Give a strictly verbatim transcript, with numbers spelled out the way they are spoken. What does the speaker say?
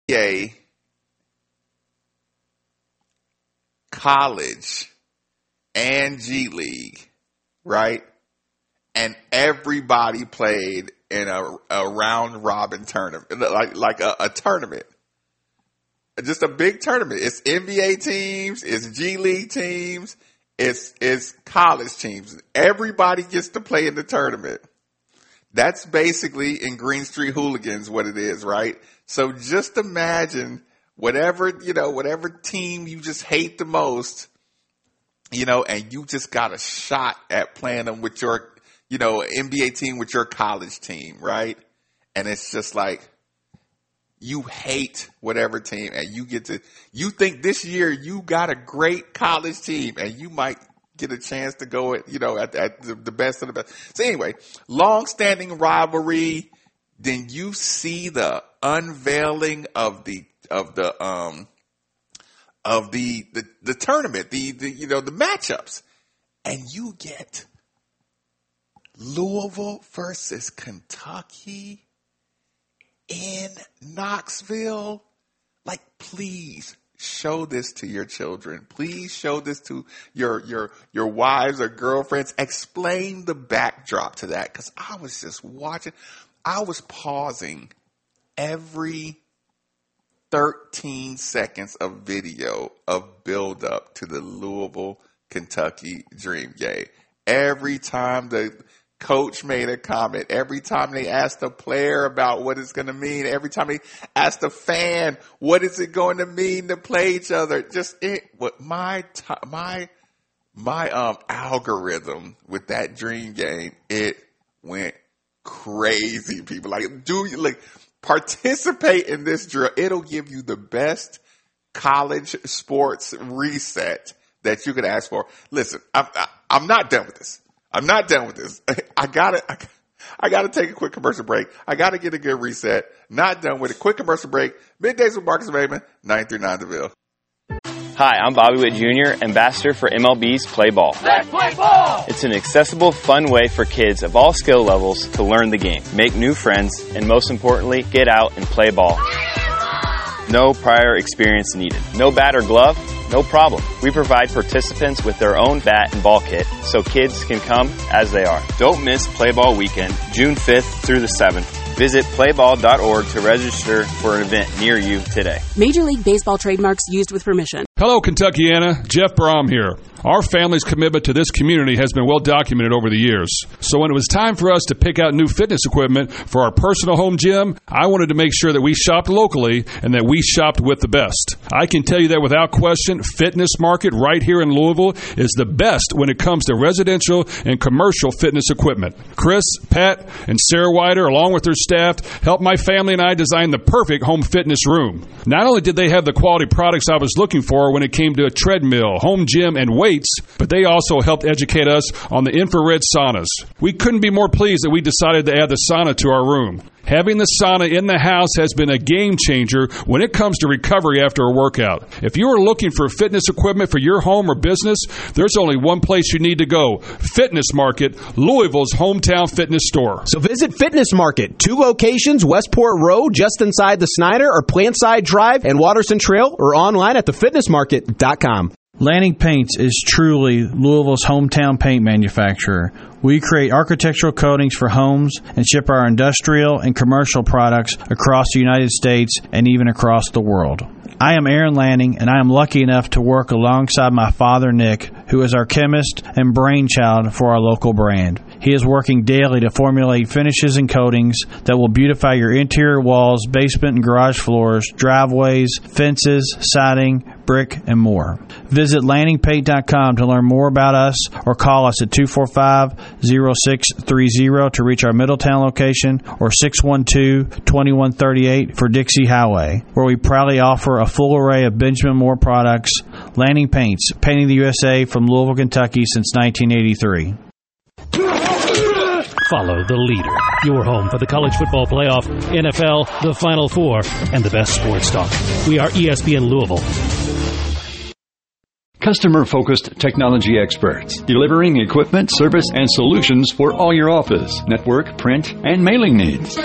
A college and G League, right? And everybody played in a, a round robin tournament, like like a, a tournament, just a big tournament. It's N B A teams, it's G League teams, it's it's college teams. Everybody gets to play in the tournament. That's basically in Green Street Hooligans what it is, right? So just imagine whatever, you know, whatever team you just hate the most, you know, and you just got a shot at playing them with your, you know, N B A team with your college team, right? And it's just like you hate whatever team and you get to, you think this year you got a great college team and you might get a chance to go at, you know, at, at the, the best of the best. So anyway, long-standing rivalry. Then you see the unveiling of the of the um of the the, the tournament, the, the you know the matchups, and you get Louisville versus Kentucky in Knoxville. Like, please show this to your children. Please show this to your your your wives or girlfriends. Explain the backdrop to that, because I was just watching. I was pausing every thirteen seconds of video of build up to the Louisville, Kentucky Dream game. Every time the coach made a comment, every time they asked a player about what it's going to mean, every time they asked a fan, what is it going to mean to play each other? Just it, what my, my, my, um, algorithm with that Dream game, it went crazy. People like, do you like participate in this drill? It'll give you the best college sports reset that you could ask for. Listen, I'm, I'm not done with this. I'm not done with this. I gotta, I, I gotta take a quick commercial break. I gotta get a good reset. Not done with it. Quick commercial break. Middays with Marcus Bateman, nine three nine DeVille. Hi, I'm Bobby Witt Junior, ambassador for M L B's Play Ball. Let's play ball! It's an accessible, fun way for kids of all skill levels to learn the game, make new friends, and most importantly, get out and play ball. No prior experience needed. No bat or glove? No problem. We provide participants with their own bat and ball kit so kids can come as they are. Don't miss Play Ball Weekend, June fifth through the seventh. Visit play ball dot org to register for an event near you today. Major League Baseball trademarks used with permission. Hello, Kentuckiana. Jeff Brom here. Our family's commitment to this community has been well documented over the years. So when it was time for us to pick out new fitness equipment for our personal home gym, I wanted to make sure that we shopped locally and that we shopped with the best. I can tell you that without question, Fitness Market right here in Louisville is the best when it comes to residential and commercial fitness equipment. Chris, Pat, and Sarah Wider, along with their staff, helped my family and I design the perfect home fitness room. Not only did they have the quality products I was looking for when it came to a treadmill, home gym, and weights, but they also helped educate us on the infrared saunas. We couldn't be more pleased that we decided to add the sauna to our room. Having the sauna in the house has been a game changer when it comes to recovery after a workout. If you are looking for fitness equipment for your home or business, there's only one place you need to go. Fitness Market, Louisville's hometown fitness store. So visit Fitness Market, two locations, Westport Road, just inside the Snyder, or Plantside Drive and Watterson Trail, or online at the fitness market dot com. Lanning Paints is truly Louisville's hometown paint manufacturer. We create architectural coatings for homes and ship our industrial and commercial products across the United States and even across the world. I am Aaron Lanning, and I am lucky enough to work alongside my father, Nick, who is our chemist and brainchild for our local brand. He is working daily to formulate finishes and coatings that will beautify your interior walls, basement and garage floors, driveways, fences, siding, brick, and more. Visit lanning paint dot com to learn more about us or call us at two four five, zero six three zero to reach our Middletown location or six one two, two one three eight for Dixie Highway, where we proudly offer a full array of Benjamin Moore products. Lanning Paints, painting the U S A from Louisville, Kentucky since nineteen eighty-three. Follow the leader. Your home for the college football playoff, N F L, the Final Four, and the best sports talk. We are E S P N Louisville. Customer-focused technology experts, delivering equipment, service, and solutions for all your office, network, print, and mailing needs.